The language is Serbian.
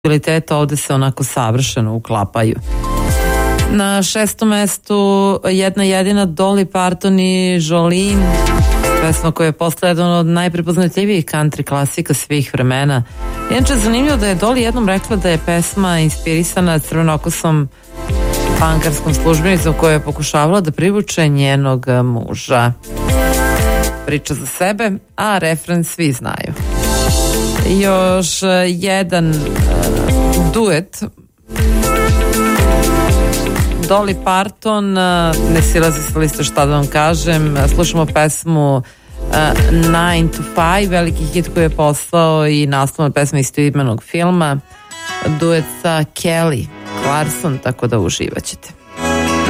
senzibiliteta ovde se onako savršeno uklapaju. Na 6. mestu jedna jedina Dolly Parton i Jolene, pesma koja je postala jedan od najprepoznatljivijih country klasika svih vremena. Inače, zanimljivo da je Dolly jednom rekla da je pesma inspirisana crvenokosom bankarskom službenicom koja je pokušavala da privuče njenog muža. Priča za sebe, a refren svi znaju. Još jedan duet. Dolly Parton, ne silazi sa liste, šta da vam kažem. Slušamo pesmu 9 to 5, veliki hit koji je poslao i naslovna pesma istoimenog filma. Duet sa Kelly Clarkson, tako da uživaćete.